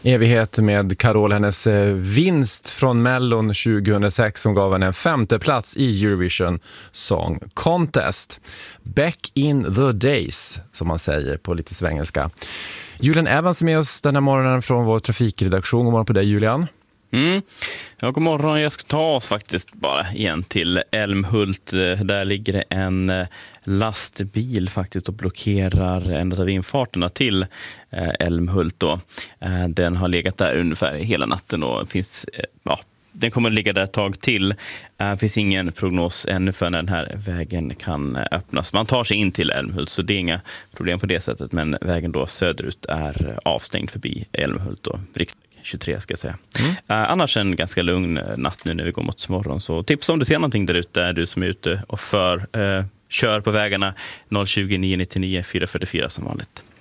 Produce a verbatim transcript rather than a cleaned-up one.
evighet med Karol, hennes vinst från Mellon tjugohundrasex som gav henne en femte plats i Eurovision Song Contest. Back in the days, som man säger på lite svengelska. Julian Evans är med oss den här morgonen från vår trafikredaktion. God morgon på dig, Julian. Mm. Ja, god morgon. Jag ska ta oss faktiskt bara igen till Älmhult. Där ligger det en lastbil faktiskt och blockerar en av infarterna till Älmhult då. Den har legat där ungefär hela natten och finns, ja, den kommer att ligga där ett tag till. Det finns ingen prognos ännu för när den här vägen kan öppnas. Man tar sig in till Älmhult så det är inga problem på det sättet. Men vägen då söderut är avstängd förbi Älmhult och riksväg tjugotre ska jag säga. Mm. Uh, annars en ganska lugn natt nu när vi går mot morgon. Så tips om du ser någonting där ute, är du som är ute och för, uh, kör på vägarna noll tjugo, nio nittionio, fyra fyrtiofyra som vanligt.